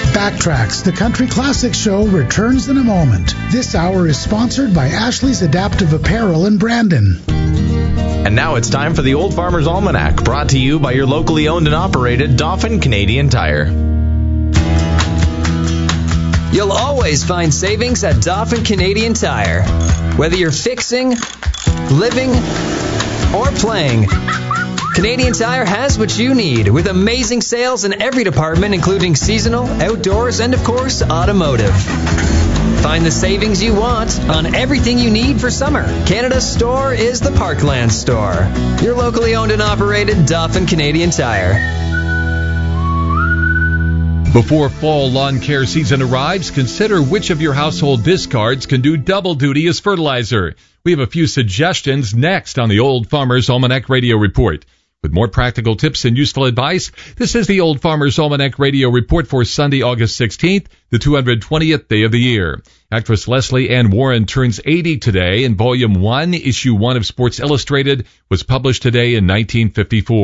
Backtracks, the Country Classic Show, returns in a moment. This hour is sponsored by Ashley's Adaptive Apparel in Brandon. And now it's time for the Old Farmer's Almanac, brought to you by your locally owned and operated Dauphin Canadian Tire. You'll always find savings at Dauphin Canadian Tire. Whether you're fixing, living, or playing, Canadian Tire has what you need, with amazing sales in every department, including seasonal, outdoors, and of course, automotive. Find the savings you want on everything you need for summer. Canada's store is the Parkland store. Your locally owned and operated Dauphin Canadian Tire. Before fall lawn care season arrives, consider which of your household discards can do double duty as fertilizer. We have a few suggestions next on the Old Farmer's Almanac Radio Report. With more practical tips and useful advice, this is the Old Farmer's Almanac Radio Report for Sunday, August 16th, the 220th day of the year. Actress Leslie Ann Warren turns 80 today, and Volume 1, Issue 1 of Sports Illustrated was published today in 1954.